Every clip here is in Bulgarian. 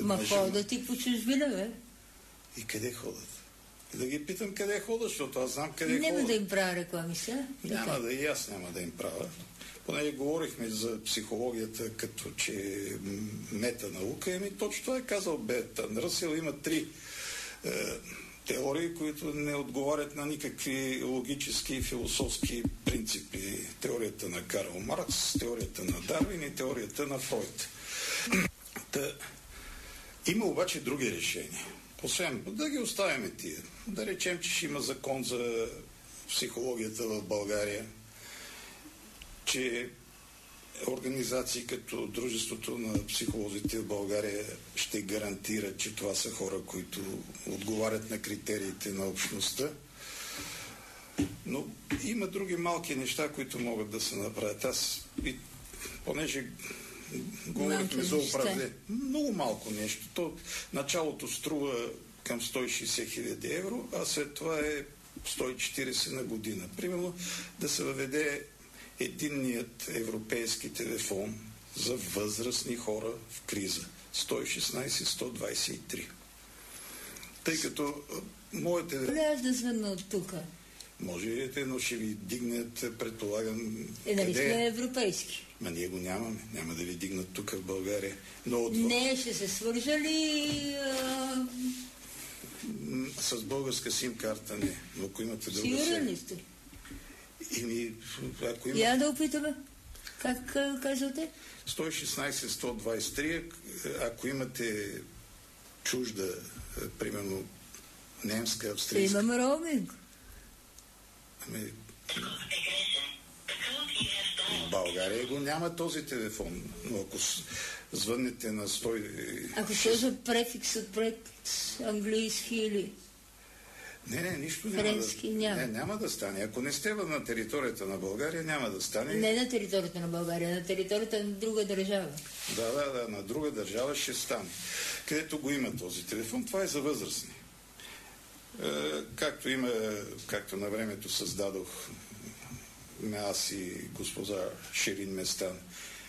Ма ходят и по чужбина, бе. И къде ходят? Да ги питам къде ходят, защото аз знам къде ходят. Няма да им правя реклами сега. Няма да, и аз няма да им правя. Понеже говорихме за психологията като че метанаука, точно това е казал Бертранд Ръсел. Има три теории, които не отговарят на никакви логически и философски принципи. Теорията на Карл Маркс, теорията на Дарвин и теорията на Фройд. Има обаче други решения. Освен да ги оставим тия. Да речем, че ще има закон за психологията в България, че организации като Дружеството на психолозите в България ще гарантират, че това са хора, които отговарят на критериите на общността. Но има други малки неща, които могат да се направят. Аз, понеже говорихме за управление, много малко нещо. То началото струва към 160 хиляди евро, а след това е 140 на година. Примерно да се въведе единният европейски телефон за възрастни хора в криза. 116-123. Тъй като моите... Аз да звънна от тук. Може, но ще ви дигнат, предполагам... Нали сме европейски? Ма ние го нямаме. Няма да ви дигнат тук в България. Но не, ще се свържа ли... С българска сим-карта не. Но ако имате друга... Сигурен ли сте? Ако има... Я да опитаме. Как казвате? 116-123. Ако имате чужда, примерно немска, австрийска... Имаме роуминг. В България го няма този телефон. Но ако звъннете на 100... Ако сложа префикс от английски или... Не, нищо френски няма. Няма да стане. Ако не сте на територията на България, няма да стане. Не на територията на България, на територията на друга държава. Да, на друга държава ще стане. Където го има този телефон, това е за възрастни. Както на времето създадох аз и госпожа Шерин Местан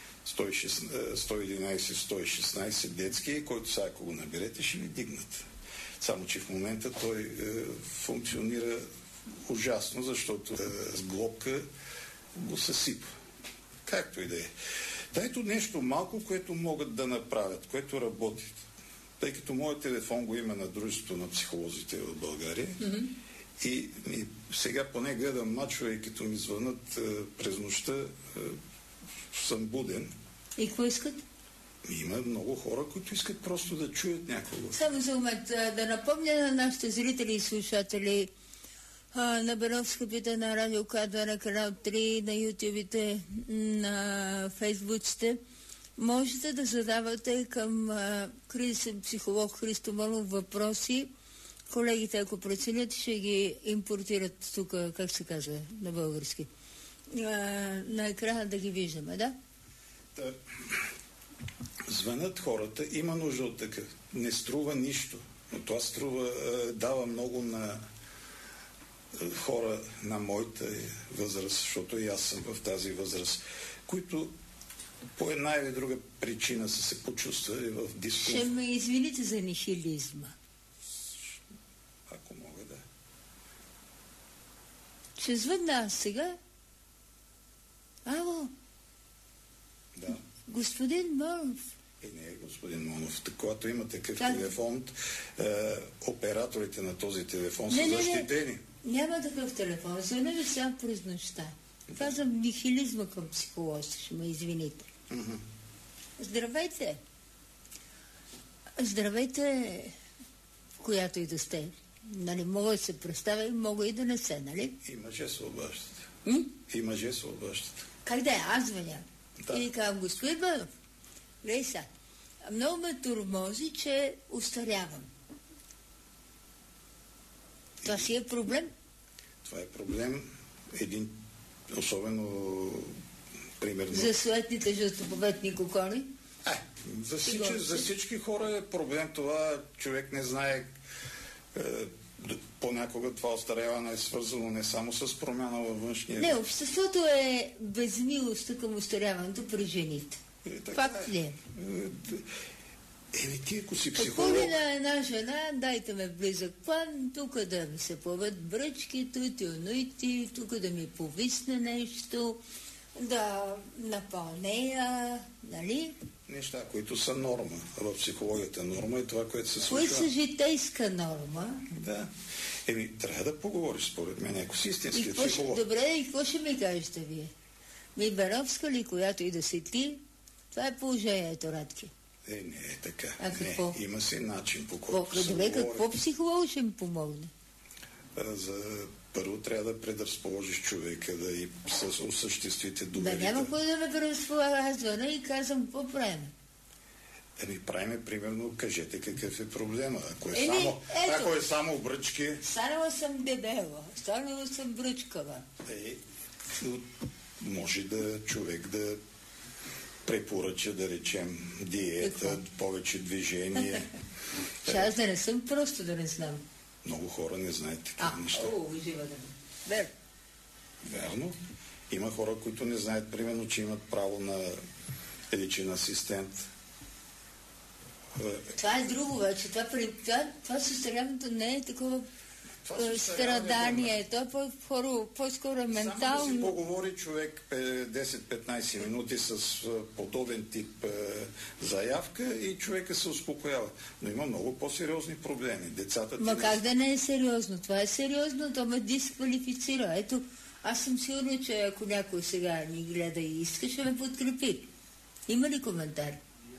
111-116 детски, който сега ако го наберете, ще ви дигнат. Само че в момента той функционира ужасно, защото с глобка го съсипва. Както и да е. Ето нещо малко, което могат да направят, което работи. Тъй като моят телефон го има на Дружеството на психолозите в България. И сега поне гледам мачове и като ми звънат през нощта, съм буден. И какво искат? Има много хора, които искат просто да чуят някого. Само за момент да напомня на нашите зрители и слушатели на Беновската, на Радио К2, на канал 3, на ютубите, на фейсбуците. Можете да задавате към кризисен психолог Христо Мълнов въпроси. Колегите, ако преценят, ще ги импортират тук, как се казва на български. На екрана да ги виждаме, да? Звънят хората, има нужда от такъв. Не струва нищо, но това дава много на хора на моята възраст, защото и аз съм в тази възраст, които по една или друга причина са се почувствали в дискомфорт. Ще ме извините за нихилизма. Ако мога, да. Ще звънна аз сега. Ало. Да. Господин Монов. Не, господин Монов. Когато има такъв телефон, операторите на този телефон са защитени. Няма такъв телефон. Звъня ви сега през нощта. Казвам нихилизма към психолозите. Ще ме извините. Здравейте. Здравейте, която и да сте. Нали, мога да се представя и мога и да не се, нали? И мъже се обаждат. И мъже се обаждат. Как да е? Аз звъня. Да. И казвам, господин Бънов, гледай сега, много ме тормози, че устарявам. Това си е проблем? Това е проблем. Един, особено, примерно... За светните жълтоповетни кокони? За всички хора е проблем това. Човек не знае... понякога това остаряване е свързано не само с промяна във външния... Не, обществото е безмилостта към остаряването при жените. Факт ли е? Ти ако си Какво психолог... ли на една жена, дайте ме близък план, тук да ми се плават бръчки, тути, тук да ми повисне нещо, да напълнея, нали? Неща, които са норма. В психологията норма е това, което се случва. Кои са житейска норма? Да. Трябва да поговориш, според мен, ако си истински психолог. Добре, и какво ще ми кажете вие? Беровска ли, която и да си ти? Това е положението, Радки. Не е така. А какво? Има си начин, по който се говори. Какво психолог ще ми помогне? Първо трябва да предразположиш човека, да и осъществите доверите. Да, няма кой да ме предразполага. Аз звъна и казвам, какво правим? Правиме, примерно, кажете какъв е проблема. Ако е само бръчки... Станала съм дебела, станала съм бръчкава. Може да човек да препоръча, да речем, диета, повече движение. Аз да не съм, просто да не знам. Много хора не знаят такива неща. Жива да ме. Верно. Има хора, които не знаят, примерно, че имат право на личен асистент. Това е друго вече. Това състоянието не е такова страдание. То е по-скоро ментално. Само да си поговори човек 10-15 минути с подобен тип заявка и човека се успокоява. Но има много по-сериозни проблеми. Децата... Как да не е сериозно? Това е сериозно, то ме дисквалифицира. Ето, аз съм сигурна, че ако някой сега ни гледа и иска, ще ме подкрепи. Има ли коментар?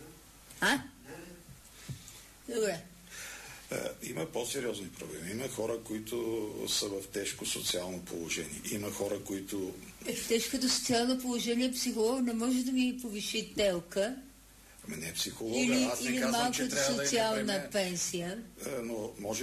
Добре. Има по-сериозни проблеми. Има хора, които са в тежко социално положение. Има хора, които... В тежкото социално положение психолог не може да ми повиши телка. Не психолога. Аз не казвам, че трябва да социална пенсия. Но може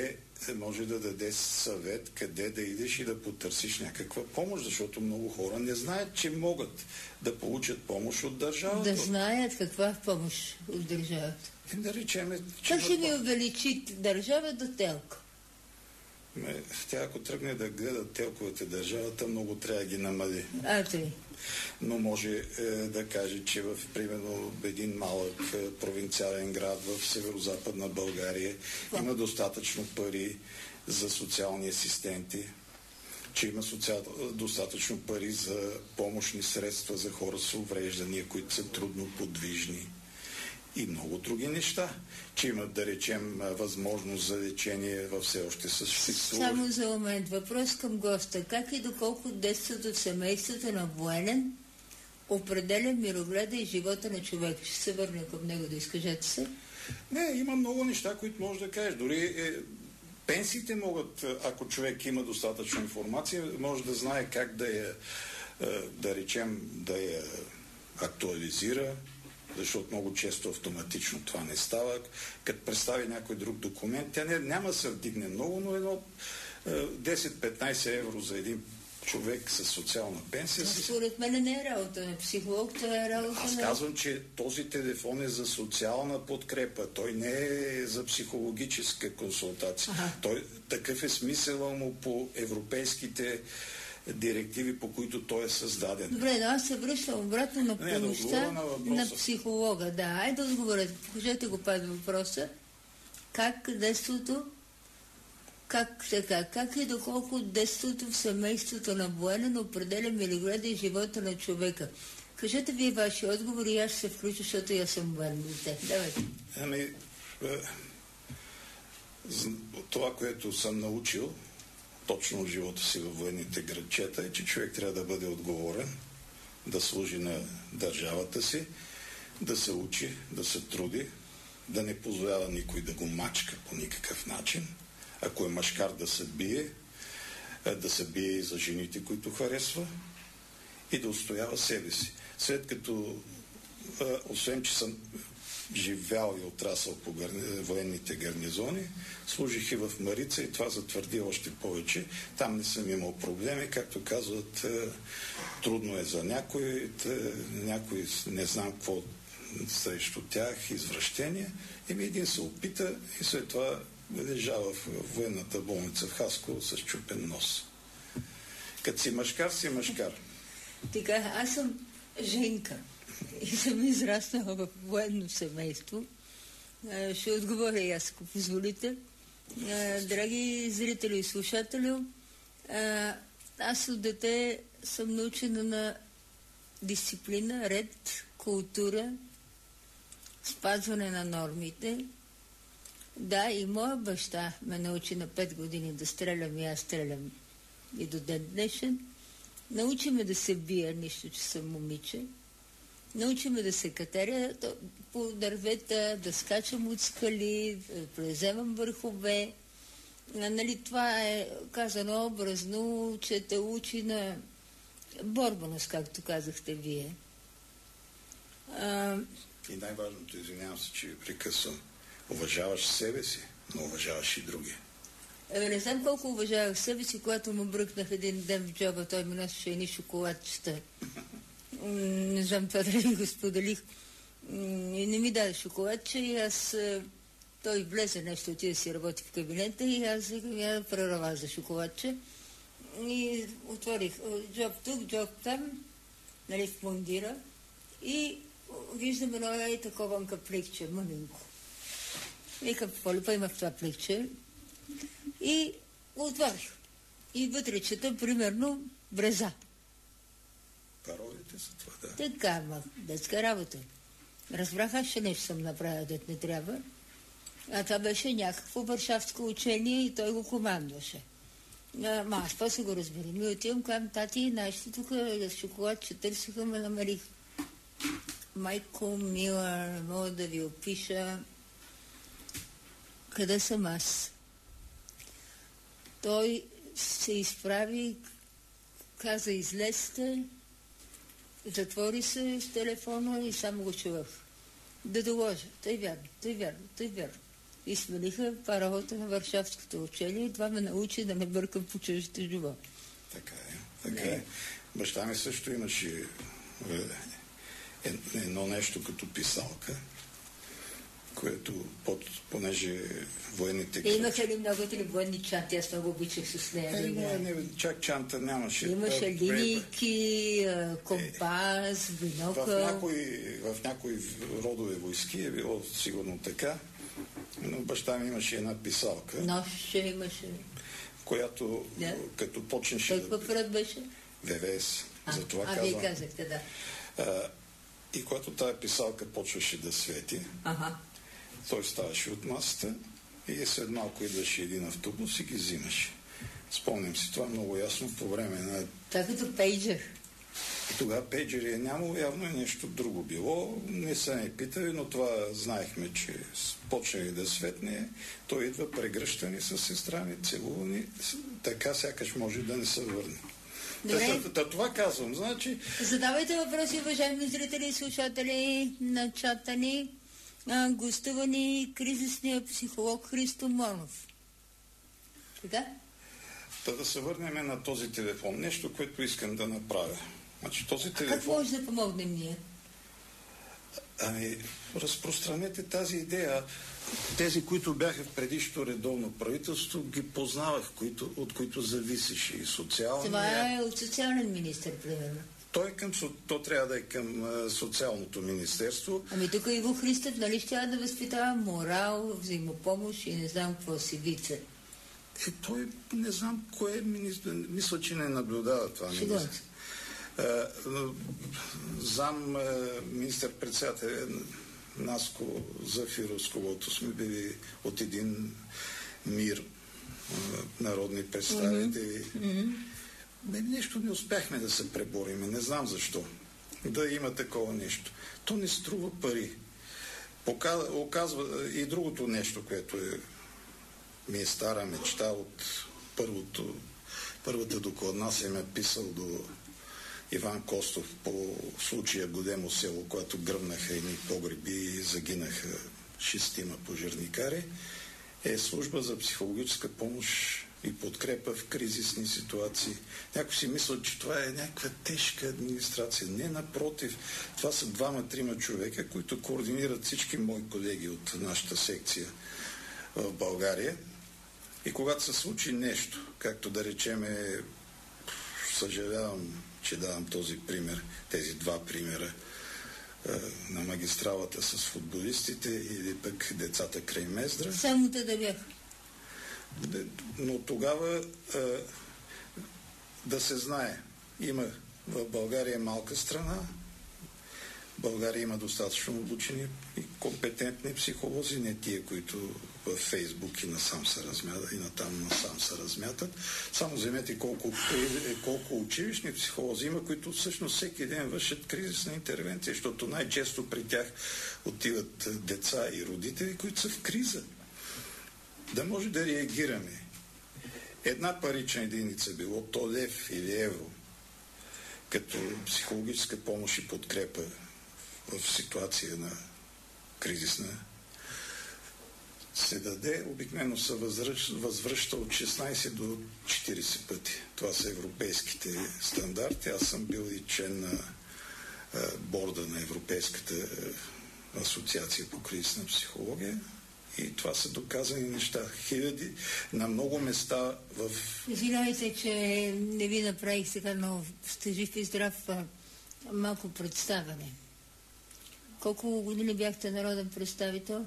да даде съвет къде да идеш и да потърсиш някаква помощ, защото много хора не знаят, че могат да получат помощ от държавата. Да знаят каква помощ от държавата. Да речем, как ще ми увеличи държавата телка? Тя ако тръгне да гледа телковете държавата, много трябва да ги намали. Но може да каже, че в примерно един малък провинциален град в северо-западна България има достатъчно пари за социални асистенти, че има достатъчно пари за помощни средства за хора с увреждания, които са трудно подвижни. И много други неща, че имат, да речем, възможност за лечение във все още съществува. Само за момент. Въпрос към госта. Как и доколко детството в семейството на военен определя мирогледа и живота на човек? Ще се върна към него да изкажете се. Не, има много неща, които може да кажеш. Дори пенсиите могат, ако човек има достатъчно информация, може да знае как да речем, да я актуализира, защото много често автоматично това не става. Като представи някой друг документ, тя няма да се вдигне много, но едно 10-15 евро за един човек с социална пенсия... Според мен не е работа на психолог, това е работа на... Аз казвам, че този телефон е за социална подкрепа. Той не е за психологическа консултация. Такъв е смисъла му по европейските директиви, по които той е създаден. Добре, но аз се връщам обратно на помощта на психолога. Да, айде да отговорете. Покажете го пак въпроса. Как детството, как и доколко детството в семейството на военен определя мирогледа и живота на човека? Кажете вие ваши отговори и аз ще се включа, защото аз съм военно дете. Давайте. Това, което съм научил точно в живота си във военните градчета, е, че човек трябва да бъде отговорен, да служи на държавата си, да се учи, да се труди, да не позволява никой да го мачка по никакъв начин. Ако е мъжкар, да се бие и за жените, които харесва, и да устоява себе си. След като, освен че съм живял и отрасъл по военните гарнизони, служих и в Марица и това затвърди още повече. Там не съм имал проблеми, както казват, трудно е за някой не знам какво срещу тях, извращения. Един се опита и след това лежа в военната болница в Хасково с чупен нос. Като си мъжкар, си мъжкар. Така, аз съм женка и съм израснала в военно семейство Ще отговоря и аз, ако позволите. Драги зрители и слушатели, аз от дете съм научена на дисциплина, ред, култура, спазване на нормите. Да, и моя баща ме научи на 5 години да стрелям и аз стрелям и до ден днешен. Научи ме да се бия, нищо, че съм момиче. Научи ме да се катеря по дървета, да скачам от скали, да превземам върхове. Нали, това е казано образно, че те учи на борбаност, както казахте вие. И най-важното, извинявам се, че ви прекъсвам, уважаваш себе си, но уважаваш и други. Не знам колко уважавах себе си, когато му бръкнах един ден в джоба, той ми носеше едни шоколадчета. Не знам това дали го споделих. И не ми даде шоколадче и аз... Той влезе нещо, отида си работи в кабинета и аз я прерава за шоколадче. И отворих джоб тук, джоб там, нали, в мундира. И виждам едно такова пликче, мъненко. Викам, Полипа има в това пликче. И отворих. И вътре чета, примерно, бреза. Паролите са това, да. Така, детска работа. Разбрах аз, че нещо съм направила, дет не трябва. А това беше някакво варшавско учение и той го командваше. Аз после го разбирам. И отивам към тати, нашите тук с шоколад, че търсиха, ме намерих. Майко мила, не мога да ви опиша. Къде съм аз? Той се изправи, каза, излезте, затвори се с телефона и само го чувах. Да доложа. Той вярно. И смениха паролата на Варшавското учение и това ме научи да не бъркам по чуждите живот. Така е. Баща ми също имаше едно нещо като писалка, което, понеже военните... Имаха ли много военни чанти? Аз много обичах с нея. Не, чак чанта нямаше. Имаше линейки, компас, бинокъл. В някои родове войски е било сигурно така, но баща ми имаше една писалка. Нощче имаше. Която, като почнеше... Какъв род беше? ВВС. Затова казвам. Вие казахте, да. И когато тая писалка почваше да свети, той ставаше от масата и след малко идваше един автобус и ги взимаше. Спомням си това много ясно по време на... Това като пейджер. Тогава пейджери е нямало, явно е нещо друго било. Не са не питали, но това знаехме, че почнали да светне. Той идва прегръщани с сестра ми, целувани, така сякаш може да не се върне. Това казвам, значи... Задавайте въпроси, уважаеми зрители и слушатели на чата ни. Гостува ни кризисния психолог Христо Монов. Така? Да се върнем на този телефон. Нещо, което искам да направя. Значи, този телефон... Как може да помогнем ние? Разпространете тази идея. Тези, които бяха в предишното редовно правителство, ги познавах, от които зависеше и социалния... Това е от социален министър, примерно. То трябва да е към социалното министерство. Тук Иво Христов, нали ще да възпитава морал, взаимопомощ и не знам какво си вице. Той не знам кое министър... Мисля, че не наблюдава това министър. Зам министър-председател Наско Зафиров, с когото сме били от един мир народни представители. Нещо не успяхме да се пребориме, не знам защо. Да има такова нещо. То не струва пари. Оказва и другото нещо, което ми е стара мечта от първата докладна съм е писал до Иван Костов по случая Годемо село, когато гръмнаха едни погреби и загинаха 6 пожарникари, е служба за психологическа помощ и подкрепа в кризисни ситуации. Някой си мисля, че това е някаква тежка администрация. Не, напротив. Това са 2-3 човека, които координират всички мои колеги от нашата секция в България. И когато се случи нещо, както да речеме, съжалявам, че давам този пример, тези 2 примера, на магистралата с футболистите или пък децата край Мездра. Само те да бяха. Но тогава да се знае, в България е малка страна, България има достатъчно обучени и компетентни психолози, не тия, които в Фейсбук и насам се размятат. Само вземете колко училищни психолози има, които всъщност всеки ден вършат кризисна интервенция, защото най-често при тях отиват деца и родители, които са в криза. Да може да реагираме. Една парична единица, било то лев или евро, като психологическа помощ и подкрепа в ситуация на кризисна, се даде, обикновено се възвръща от 16 до 40 пъти. Това са европейските стандарти. Аз съм бил и член на борда на Европейската асоциация по кризисна психология. И това са доказани неща. Хиляди на много места в... Извинявайте, че не ви направих сега, но сте жив и здрав, малко представяне. Колко години бяхте народен представител?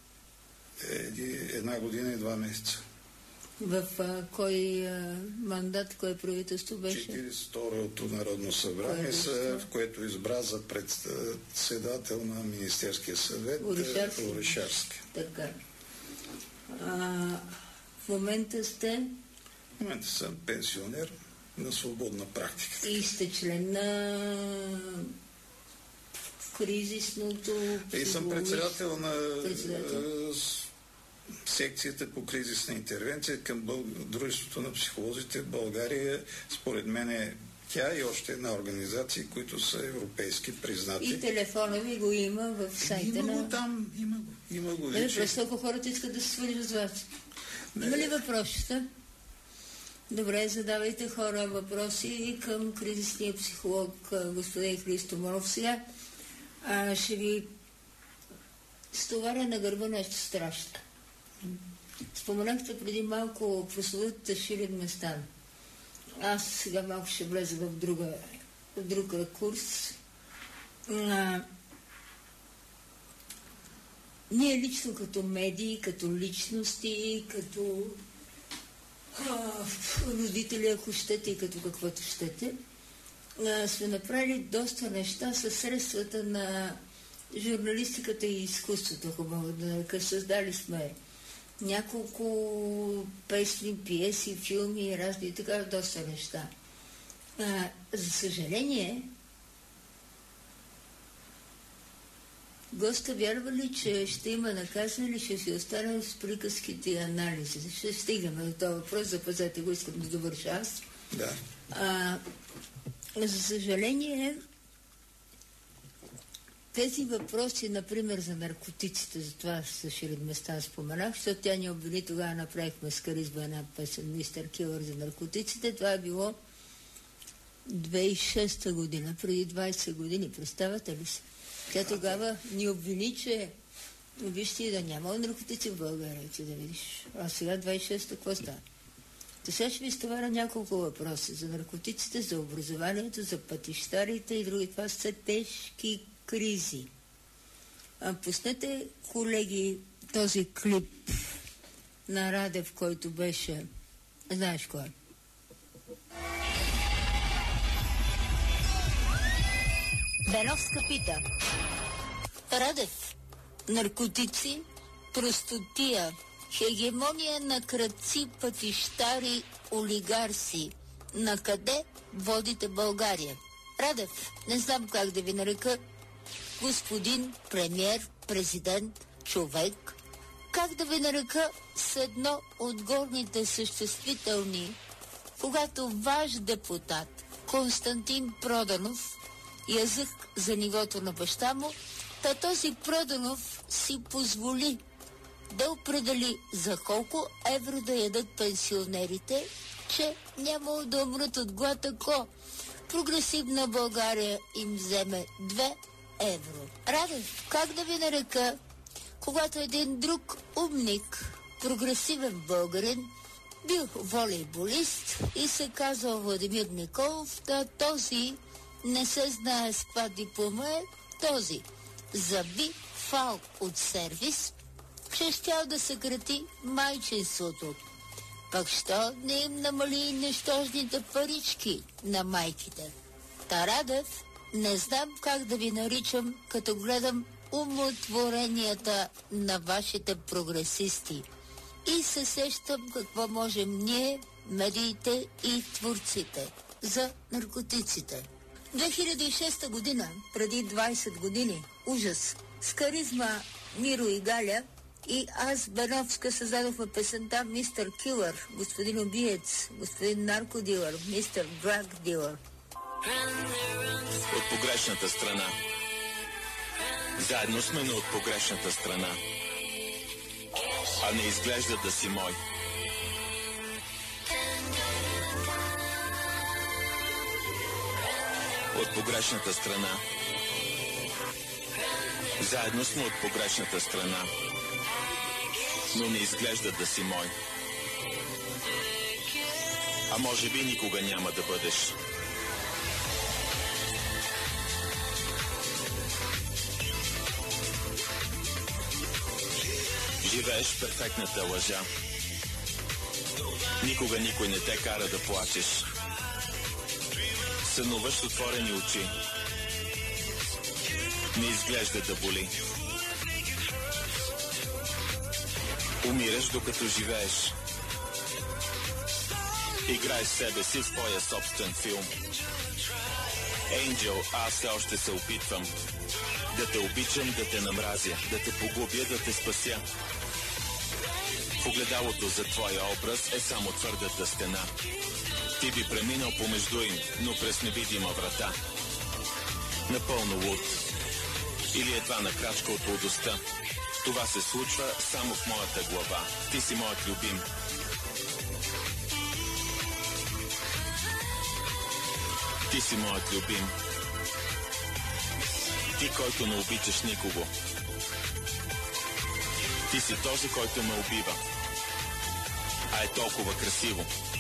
1 година и 2 месеца. В кой мандат, кое правителство беше? 42-то Народно събрание, в което избра за председател на Министерския съвет Орешарски. Така. В момента сте? В момента съм пенсионер на свободна практика. И сте член на кризисното... И съм председател на секцията по кризисна интервенция към Дружеството на психолозите в България. Според мен е тя и още една организация, които са европейски признати. И телефона ви го има в сайта има го там, има го. Просто ако хората искат да се свържат с вас. Има ли въпросите? Добре, задавайте хора въпроси към кризисния психолог господин Христо Моров. Сега ще ви стоваря на гърба нещо страшно. Споменахте преди малко прословутата Ширин Местан. Аз сега малко ще влеза в друг курс. Ние лично като медии, като личности, като родители, ако щете и като каквото щете, сме направили доста неща със средствата на журналистиката и изкуството, ако мога да нарека. Създали сме няколко песни, пиеси, филми и разни и така доста неща. За съжаление, госта вярва ли, че ще има наказване или ще си останем с приказките и анализи? Ще стигаме до този въпрос, запазете го, искам да довърша аз. Да. За съжаление, тези въпроси, например, за наркотиците, за това с Ширин Местан споменах, защото тя ни обвини, тогава направихме с Каризма една песен Мистер Килър за наркотиците. Това е било 2006 година, преди 20 години. Представате ли се? Тя тогава ни обвини, че вижте да няма наркотици в България, че да видиш. А сега 26-та, какво става? Та сега ще ви стоваря няколко въпроса за наркотиците, за образованието, за пътищарите и други. Това са тежки кризи. Пуснете, колеги, този клип на Радев, който беше... Знаеш кой? Беновска пита. Радев, наркотици, простотия, хегемония на крадци, пътищари, олигарси. На къде водите България? Радев, не знам как да ви нарека, господин премиер, президент, човек, как да ви нарека с едно от горните съществителни, когато ваш депутат Константин Проданов язък за нивото на баща му, та този Проданов си позволи да определи за колко евро да ядат пенсионерите, че няма да умрат от глад, ако прогресивна България им вземе 2 евро. Радев, как да ви нарека, когато един друг умник, прогресивен българин, бил волейболист и се казал Владимир Николов, да този не се знае с каква диплома е, този заби фал от сервис, че щял да съкрати майчинството. Пък що не им намали нещожните парички на майките? Тарадев, не знам как да ви наричам, като гледам умотворенията на вашите прогресисти. И се сещам какво можем ние, медиите и творците, за наркотиците. 2006 година, преди 20 години, ужас, с каризма Миро и Галя и аз, Беновска, създадохме песента Мистер Килър, господин убиец, господин наркодилър, мистер драг дилър. От погрешната страна. Заедно сме, но от погрешната страна. А не изглежда да си мой. От погрешната страна. Заедно сме от погрешната страна. Но не изглежда да си мой. А може би никога няма да бъдеш. Живееш в перфектната лъжа. Никога никой не те кара да плачеш. Сънуваш с отворени очи. Не изглежда да боли. Умираш докато живееш. Играеш себе си в твоя собствен филм. Енджел, аз все още се опитвам да те обичам, да те намразя, да те погубя, да те спася. В огледалото за твоя образ е само твърдата стена. Ти би преминал помежду им, но през невидима врата. Напълно луд. Или едва на крачка от лудостта. Това се случва само в моята глава. Ти си моят любим. Ти си моят любим. Ти, който не обичаш никого. Ти си този, който ме убива. А е толкова красиво.